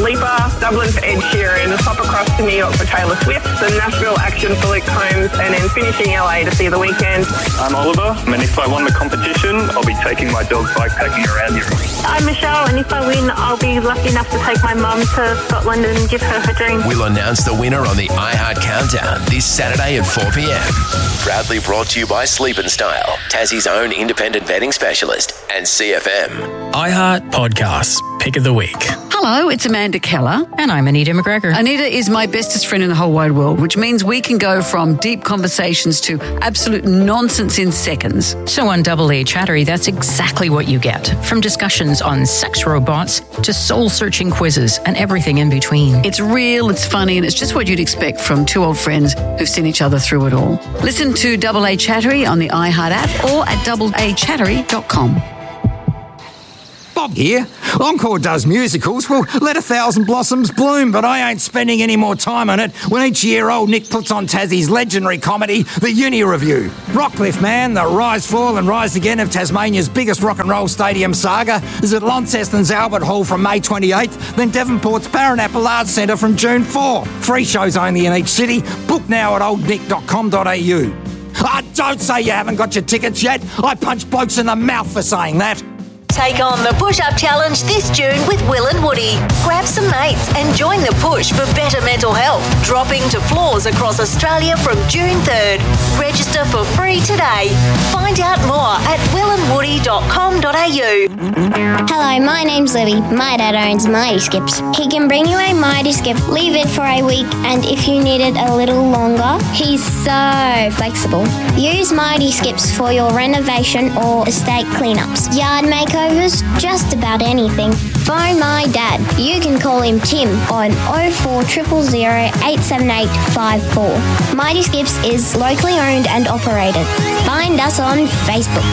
Dua Lipa, Dublin for Ed Sheeran, pop across to New York for Taylor Swift, the Nashville action for Luke Combs, and then finishing LA to see The Weeknd. I'm Oliver, and if I won the competition, I'll be taking my dog bikepacking around Europe. I'm Michelle, and if I win, I'll be lucky enough to take my mum to Scotland and give her dream. We'll announce the winner on the iHeart Countdown this Saturday at 4 p.m. Proudly brought to you by Sleep & Style, Tassie's own independent vetting specialist, and CFM. iHeart Podcasts, Pick of the Week. Hello, it's Amanda Keller. And I'm Anita McGregor. Anita is my bestest friend in the whole wide world, which means we can go from deep conversations to absolute nonsense in seconds. So on Double A Chattery, that's exactly what you get. From discussions on sex robots to soul-searching quizzes and everything in between. It's real, it's funny, and it's just what you'd expect from two old friends who've seen each other through it all. Listen to Double A Chattery on the iHeart app or at doubleachattery.com. Bob here. Encore does musicals. Well, let 1,000 blossoms bloom, but I ain't spending any more time on it when each year old Nick puts on Tassie's legendary comedy, The Uni Review. Rockcliffe, man, the rise, fall and rise again of Tasmania's biggest rock and roll stadium saga is at Launceston's Albert Hall from May 28th, then Devonport's Parramatta Arts Centre from June 4. 3 shows only in each city. Book now at oldnick.com.au. Don't say you haven't got your tickets yet. I punch blokes in the mouth for saying that. Take on the Push-Up Challenge this June with Will and Woody. Grab some mates and join the push for better mental health. Dropping to floors across Australia from June 3rd. Register for free today. Find out more at willandwoody.com.au. Hello, my name's Libby. My dad owns Mighty Skips. He can bring you a Mighty Skip, leave it for a week, and if you need it a little longer, he's so flexible. Use Mighty Skips for your renovation or estate cleanups, yard makeovers, just about anything. Phone my dad. You can call him Tim on 0400 878 54. Mighty Skips is locally owned and operated. Find us on Facebook.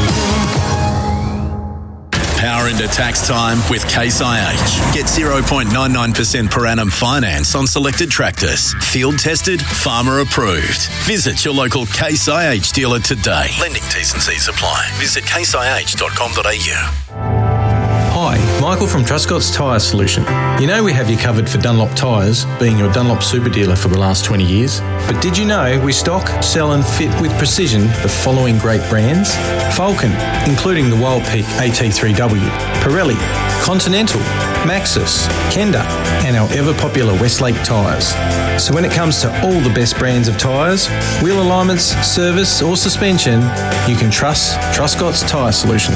Power into tax time with Case IH. Get 0.99% per annum finance on selected tractors. Field tested, farmer approved. Visit your local Case IH dealer today. Lending T's and C's apply. Visit caseih.com.au. Hi, Michael from Truscott's Tyre Solution. You know we have you covered for Dunlop tyres, being your Dunlop super dealer for the last 20 years. But did you know we stock, sell and fit with precision the following great brands? Falcon, including the Wild Peak AT3W, Pirelli, Continental, Maxxis, Kenda and our ever-popular Westlake tyres. So when it comes to all the best brands of tyres, wheel alignments, service or suspension, you can trust Truscott's Tyre Solution.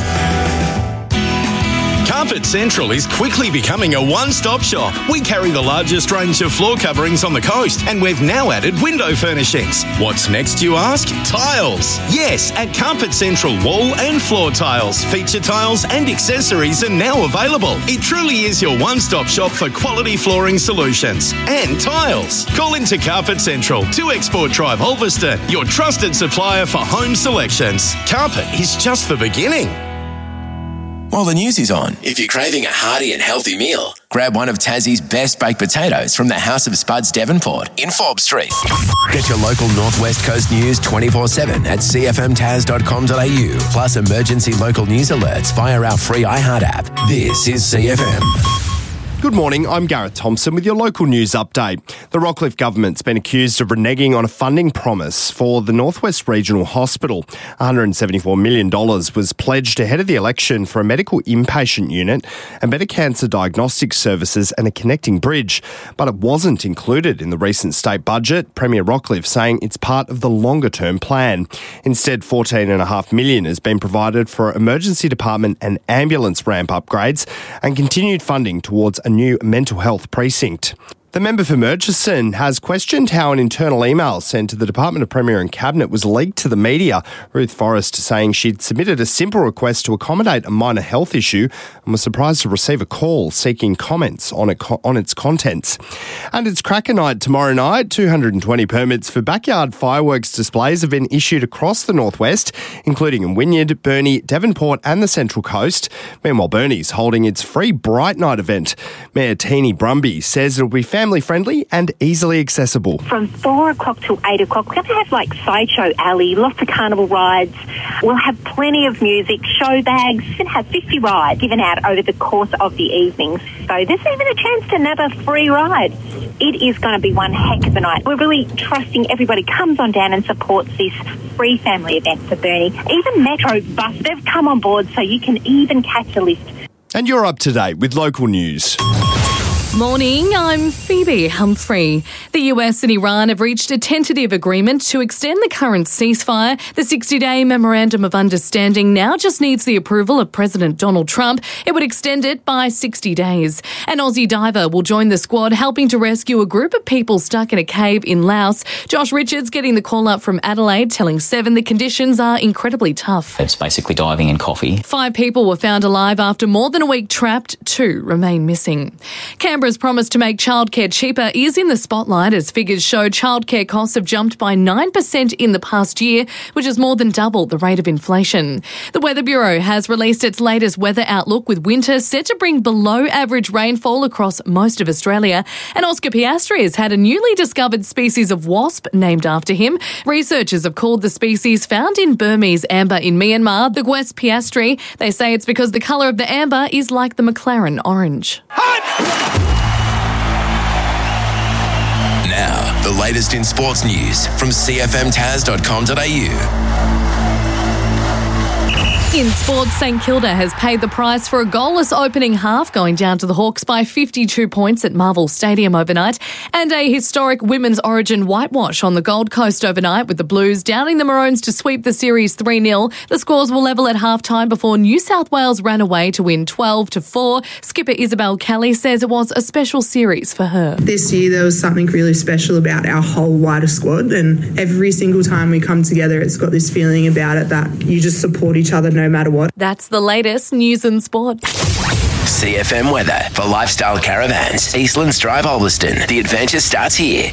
Carpet Central is quickly becoming a one-stop shop. We carry the largest range of floor coverings on the coast, and we've now added window furnishings. What's next, you ask? Tiles. Yes, at Carpet Central, wall and floor tiles, feature tiles and accessories are now available. It truly is your one-stop shop for quality flooring solutions and tiles. Call into Carpet Central, 2 Export Drive, Ulverston, your trusted supplier for home selections. Carpet is just the beginning. While the news is on, if you're craving a hearty and healthy meal, grab one of Tassie's best baked potatoes from the House of Spuds Devonport in Forbes Street. Get your local Northwest Coast news 24/7 at cfmtas.com.au, plus emergency local news alerts via our free iHeart app. This is CFM. Good morning, I'm Gareth Thompson with your local news update. The Rockcliffe government's been accused of reneging on a funding promise for the Northwest Regional Hospital. $174 million was pledged ahead of the election for a medical inpatient unit and better cancer diagnostic services and a connecting bridge, but it wasn't included in the recent state budget, Premier Rockcliffe saying it's part of the longer-term plan. Instead, $14.5 million has been provided for emergency department and ambulance ramp upgrades and continued funding towards a new mental health precinct. The member for Murchison has questioned how an internal email sent to the Department of Premier and Cabinet was leaked to the media. Ruth Forrest saying she'd submitted a simple request to accommodate a minor health issue and was surprised to receive a call seeking comments on its contents. And it's Cracker Night tomorrow night. 220 permits for backyard fireworks displays have been issued across the northwest, including in Wynyard, Burnie, Devonport and the Central Coast. Meanwhile, Burnie's holding its free Bright Night event. Mayor Teeny Brumby says it'll be family family friendly and easily accessible. From 4 o'clock till 8 o'clock, we're going to have like Sideshow Alley, lots of carnival rides. We'll have plenty of music, show bags. We're going to have 50 rides given out over the course of the evenings. So there's even a chance to nab a free ride. It is going to be one heck of a night. We're really trusting everybody comes on down and supports this free family event for Burnie. Even Metro Bus, they've come on board so you can even catch a lift. And you're up to date with local news. Morning, I'm Phoebe Humphrey. The US and Iran have reached a tentative agreement to extend the current ceasefire. The 60-day Memorandum of Understanding now just needs the approval of President Donald Trump. It would extend it by 60 days. An Aussie diver will join the squad helping to rescue a group of people stuck in a cave in Laos. Josh Richards getting the call up from Adelaide, telling Seven the conditions are incredibly tough. It's basically diving in coffee. 5 people were found alive after more than a week trapped. 2 remain missing. Canberra's promise to make childcare cheaper is in the spotlight as figures show childcare costs have jumped by 9% in the past year, which is more than double the rate of inflation. The Weather Bureau has released its latest weather outlook with winter set to bring below average rainfall across most of Australia. And Oscar Piastri has had a newly discovered species of wasp named after him. Researchers have called the species found in Burmese amber in Myanmar the Gwes Piastri. They say it's because the colour of the amber is like the McLaren orange. Now, the latest in sports news from cfmtaz.com.au. In sports, St Kilda has paid the price for a goalless opening half, going down to the Hawks by 52 points at Marvel Stadium overnight, and a historic Women's Origin whitewash on the Gold Coast overnight, with the Blues downing the Maroons to sweep the series 3-0. The scores will level at halftime before New South Wales ran away to win 12-4. Skipper Isabel Kelly says it was a special series for her. This year there was something really special about our whole wider squad, and every single time we come together it's got this feeling about it that you just support each other no matter what. That's the latest news and sport. CFM weather for Lifestyle Caravans, Eastlands Drive, Ulverston. The adventure starts here.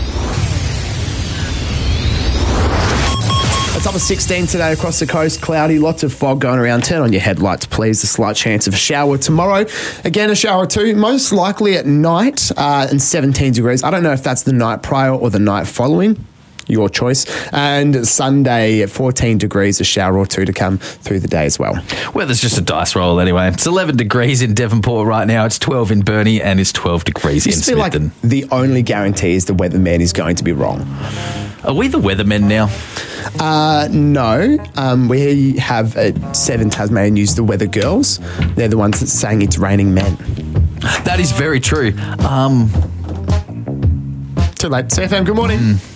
A top of 16 today across the coast, cloudy, lots of fog going around. Turn on your headlights, please. A slight chance of a shower tomorrow. Again, a shower too, most likely at night and 17 degrees. I don't know if that's the night prior or the night following. Your choice. And Sunday, 14 degrees, a shower or 2 to come through the day as well. Weather's just a dice roll anyway. It's 11 degrees in Devonport right now. It's 12 in Burnie and it's 12 degrees in Smithton. Like the only guarantee is the weatherman is going to be wrong. Are we the weathermen now? No. We have 7 Tasmanian News, the Weather Girls. They're the ones that's saying it's raining men. That is very true. Too late. CFM, good morning.